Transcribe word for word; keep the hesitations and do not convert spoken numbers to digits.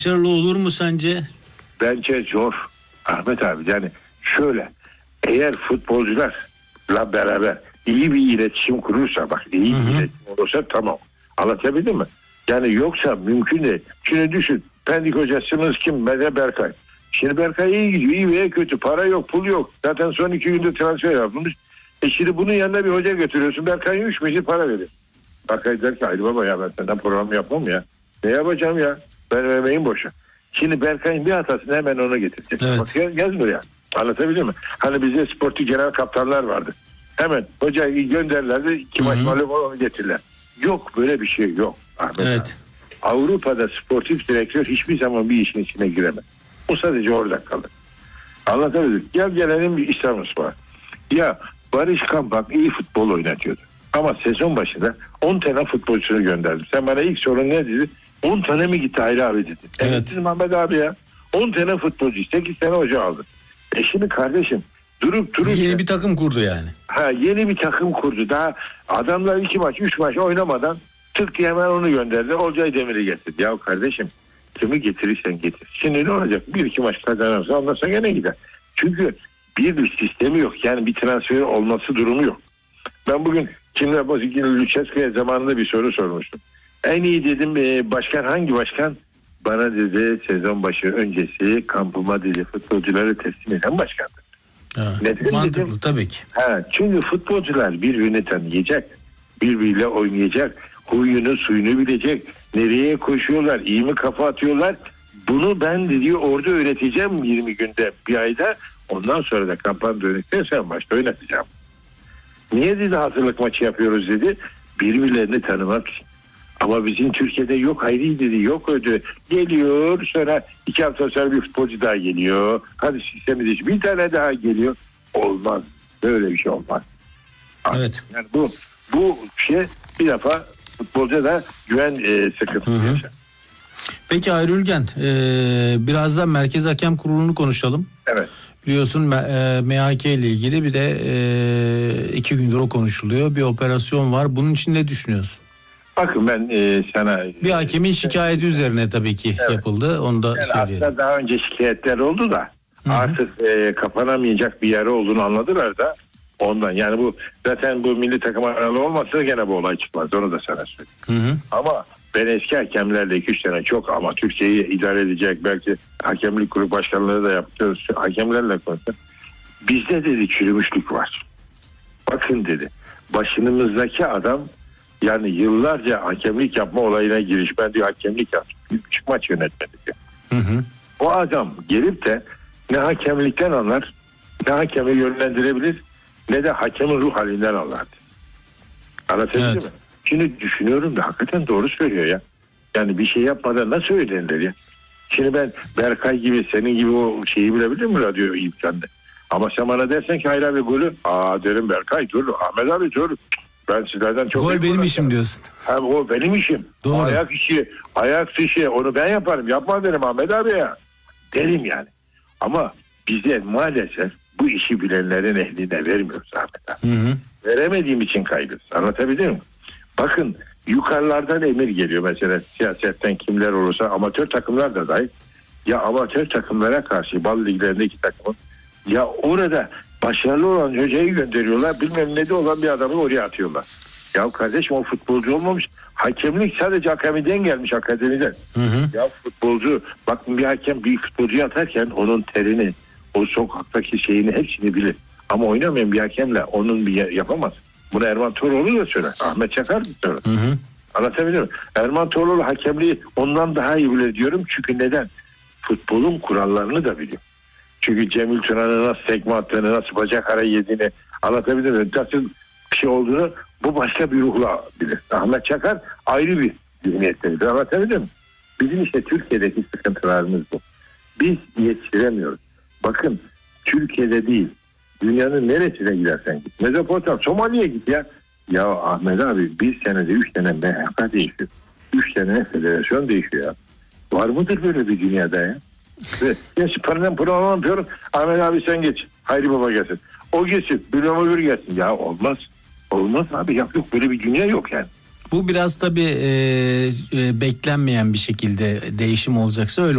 Başarılı olur mu sence? Bence zor Ahmet abi. Yani şöyle, eğer futbolcularla beraber iyi bir iletişim kurursa, bak iyi bir iletişim olursa tamam. Anlatabildim mi? Yani yoksa mümkün değil. Şimdi düşün, Pendik hocasınız kim? Mete Berkay. Şimdi Berkay iyi gidiyor, iyi veya kötü. Para yok, pul yok. Zaten son iki günde transfer yapılmış. E şimdi bunun yanına bir hoca götürüyorsun. Berkay'ın üç misli para veriyor. Berkay der ki haydi baba ya, ben senden program yapmam ya. Ne yapacağım ya? Benim emeğim boşa. Şimdi Berkay'ın bir hatasını hemen ona getirecek. Evet. Bak gel, gel buraya. Anlatabiliyor muyum? Hani bizde sportif genel kaptanlar vardı. Hemen hocayı gönderlerdi. İki maç mağlup onu getirirler. Yok, böyle bir şey yok. Ahmet Evet. abi. Avrupa'da sportif direktör hiçbir zaman bir işin içine giremez. O sadece orada kalır. Anlatabildim. Gel gelelim bir İstanbulspor. Ya Barış Kampak iyi futbol oynatıyordu. Ama sezon başında on tane futbolcusunu gönderdim. Sen bana ilk sorun ne dedi? on tane mi gitti Hayri abi dedi. Evet. Evet Mehmet abi ya. on tane futbolcu, sekiz tane hoca aldı. E şimdi kardeşim durup durup Yeni bir takım kurdu yani. Ha, yeni bir takım kurdu. Daha adamlar iki maç, üç maç oynamadan tık diye hemen onu gönderdi. Olcay Demir'i getirdi. Ya kardeşim, kimi getirirsen getir. Şimdi ne olacak? Bir iki maç kazanırsa ondan sonra gene gider. Çünkü bir, bir sistemi yok. Yani bir transfer olması durumu yok. Ben bugün Kimler Bozik'in Lucescu'ya zamanında bir soru sormuştum. En iyi dedim e, başkan hangi başkan? Bana dedi sezon başı öncesi kampıma dedi futbolcuları teslim eden başkandı. Ha, Neden mantıklı dedim? tabii ki. Ha, çünkü futbolcular birbirini tanıyacak, birbiriyle oynayacak, huyunu suyunu bilecek, nereye koşuyorlar, iyi mi kafa atıyorlar. Bunu ben de diyor orada öğreteceğim yirmi günde, bir ayda. Ondan sonra da kampanya dönükten sonra maçta oynatacağım. Niye dedi hazırlık maçı yapıyoruz dedi. Birbirlerini tanımak için. Ama bizim Türkiye'de yok Hayri dedi, yok ödü. Geliyor sonra iki hafta sonra bir futbolcu daha geliyor. Hadi sistemi değiş, bir tane daha geliyor. Olmaz. Böyle bir şey olmaz. Evet. Yani bu bu şey bir defa futbolcuya da güven e, sıkıntısı yaşar. Peki Hayri Ülgen, e, birazdan Merkez Hakem Kurulu'nu konuşalım. Evet. Biliyorsun e, M H K ile ilgili bir de e, iki gündür o konuşuluyor. Bir operasyon var. Bunun için ne düşünüyorsun? Bakın ben e, sana... Bir hakemin şikayeti üzerine tabii ki evet. yapıldı. Onu da yani söyleyelim. Aslında daha önce şikayetler oldu da Hı-hı. artık e, kapanamayacak bir yer olduğunu anladılar da ondan. Yani bu zaten bu milli takım aralığı olmasa gene bu olay çıkmaz. Onu da sana söyleyeyim. Hı-hı. Ama ben eski hakemlerle iki üç tane çok ama Türkiye'yi idare edecek belki hakemlik grup başkanlığı da yapıyoruz. Hakemlerle konuştuk. Bizde dedi çürümüşlük var. Bakın dedi. Başımızdaki adam yani yıllarca hakemlik yapma olayına giriş. Ben diyor hakemlik yaptım. Bir buçuk maç yönetmedi diyor. Hı hı. O adam gelip de ne hakemlikten anlar, ne hakemi yönlendirebilir, ne de hakemin ruh halinden anlar. Anlatabildim evet. mi? Şimdi düşünüyorum da hakikaten doğru söylüyor ya. Yani bir şey yapmadan nasıl öğrenilir ya? Şimdi ben Berkay gibi, senin gibi o şeyi bilebilir mi radyo imkanı? Ama sen bana dersen ki hayır abi golü. Aa derim Berkay dur, Ahmet abi dur. Ben sizlerden çok... Gol benim işim diyorsun. Ha, o benim işim. Doğru. Ayak işi, ayak işi onu ben yaparım. Yapma derim Ahmet abi ya. Derim yani. Ama bize maalesef bu işi bilenlerin ehline vermiyoruz Ahmet abi. Hı hı. Veremediğim için kaybediyoruz. Anlatabildim mi? Bakın yukarılardan emir geliyor mesela siyasetten kimler olursa amatör takımlar da dahil. Ya amatör takımlara karşı bal liglerindeki takımın ya orada başarılı olan hocayı gönderiyorlar. Bilmem ne de olan bir adamı oraya atıyorlar. Ya kardeşim o futbolcu olmamış. Hakemlik sadece akademiden gelmiş akademiden. Hı hı. Ya futbolcu bakın bir hakem bir futbolcuyu atarken onun terini o sokaktaki şeyini hepsini bilir. Ama oynamayan bir hakemle onun bir yapamaz. Bunu Erman Toroğlu da söyler. Ahmet Çakar da söyler. Hı hı. Anlatabiliyor muyum? Erman Toroğlu hakemliği ondan daha iyi bilir diyorum. Çünkü neden? Futbolun kurallarını da biliyor. Çünkü Cemil Tuna'nın nasıl tekme attığını, nasıl bacak arayı yediğini anlatabilir miyim? Nasıl bir şey olduğunu bu başka bir ruhla bilir. Ahmet Çakar ayrı bir zihniyette bilir. Anlatabilir miyim? Bizim işte Türkiye'deki sıkıntılarımız bu. Biz yetiştiremiyoruz. Bakın Türkiye'de değil, dünyanın neresine gidersen git. Mezopotamya, Somali'ye git ya. Ya Ahmet abi bir senede üç tane M H K değişiyor. Üç tane federasyon değişiyor ya. Var mıdır böyle bir dünyada ya? Geç paradan program yapıyorum. Ahmet abi sen geç. Hayri Baba gelsin. O geçsin. Bülent Öbür gelsin. Ya olmaz. Olmaz abi. Yok, yok böyle bir dünya yok yani. Bu biraz tabii e, e, beklenmeyen bir şekilde değişim olacaksa öyle